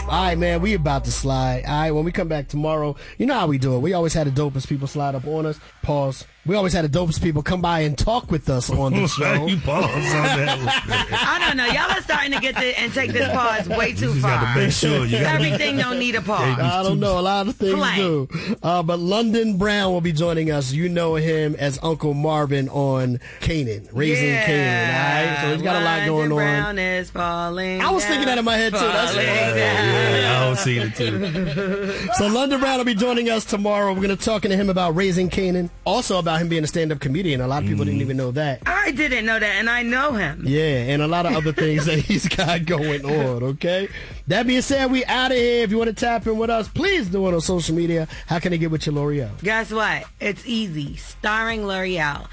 All right, man, we about to slide. All right, when we come back tomorrow, you know how we do it. We always had the dopest people slide up on us. Pause. We always had the dopest people come by and talk with us on the show. You pause on that. I don't know. Y'all are starting to get and take this pause way too far. Got to make sure. Everything don't need a pause. I don't know. A lot of things do. But London Brown will be joining us. You know him as Uncle Marvin on Kanan, Raising Kanan. All right? So he's got a lot going on. Brown is falling. I was thinking that in my head, too. That's I was seeing it, too. So London Brown will be joining us tomorrow. We're going to talk to him about Raising Kanan. Also about him being a stand-up comedian. A lot of people didn't even know that. I didn't know that, and I know him. Yeah, and a lot of other things that he's got going on, okay? That being said, we out of here. If you want to tap in with us, please do it on social media. How can they get with you, L'Oreal? Guess what? It's easy. Starring L'Oreal.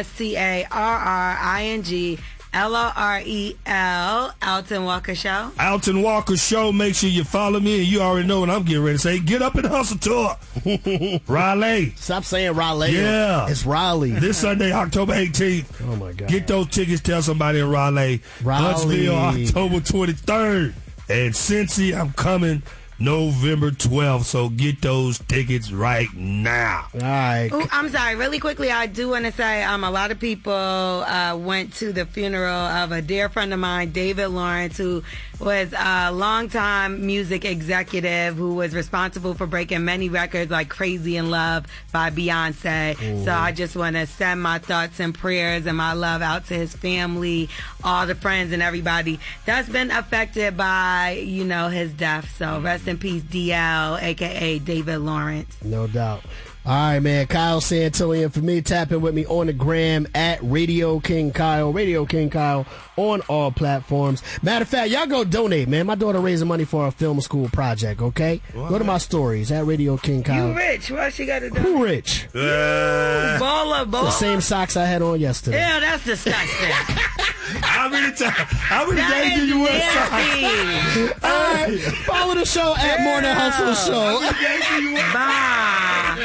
STARRING LOREL, Alton Walker Show. Alton Walker Show. Make sure you follow me, and you already know what I'm getting ready to say. Get up and hustle tour. Raleigh. Stop saying Raleigh. Yeah. It's Raleigh. This Sunday, October 18th. Oh, my God. Get those tickets. Tell somebody in Raleigh. Huntsville, October 23rd. And Cincy, I'm coming November 12th, so get those tickets right now. All right. Ooh, I'm sorry. Really quickly, I do want to say a lot of people went to the funeral of a dear friend of mine, David Lawrence, who was a longtime music executive who was responsible for breaking many records like Crazy in Love by Beyonce. Ooh. So I just want to send my thoughts and prayers and my love out to his family, all the friends and everybody that's been affected by, his death. So rest in peace, DL, a.k.a. David Lawrence. No doubt. All right, man. Kyle Santillian for me. Tap in with me on the gram at Radio King Kyle. Radio King Kyle on all platforms. Matter of fact, y'all go donate, man. My daughter raising money for a film school project, okay? What? Go to my stories at Radio King Kyle. You rich. What she got to do? Who rich? Baller. The same socks I had on yesterday. Ew, that's disgusting. How many days do you wear socks? All right. Follow the show at Morning Hustle Show. Bye.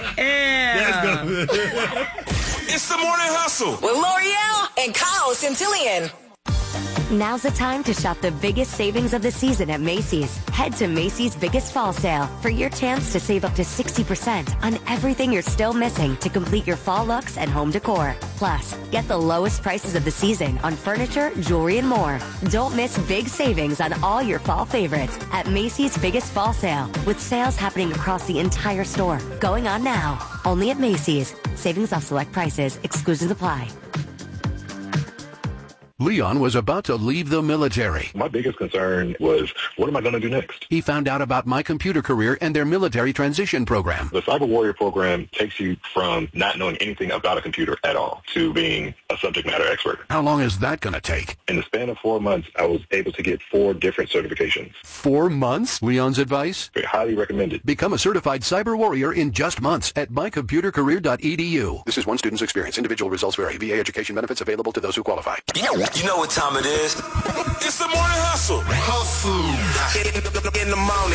It's the Morning Hustle with L'Oreal and Kyle Santillian. Now's the time to shop the biggest savings of the season at Macy's. Head to Macy's Biggest Fall Sale for your chance to save up to 60% on everything you're still missing to complete your fall looks and home decor. Plus, get the lowest prices of the season on furniture, jewelry, and more. Don't miss big savings on all your fall favorites at Macy's Biggest Fall Sale, with sales happening across the entire store. Going on now. Only at Macy's. Savings off select prices. Exclusions apply. Leon was about to leave the military. My biggest concern was, what am I going to do next? He found out about My Computer Career and their military transition program. The Cyber Warrior program takes you from not knowing anything about a computer at all to being a subject matter expert. How long is that going to take? In the span of 4 months, I was able to get 4 different certifications. 4 months? Leon's advice? Very highly recommended. Become a certified Cyber Warrior in just months at mycomputercareer.edu. This is one student's experience. Individual results vary. VA education benefits available to those who qualify. You know what time it is. It's the Morning Hustle. In the morning.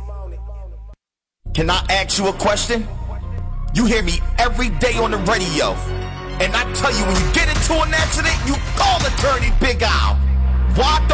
Can I ask you a question? You hear me every day on the radio. And I tell you, when you get into an accident, you call Attorney Big Al. Why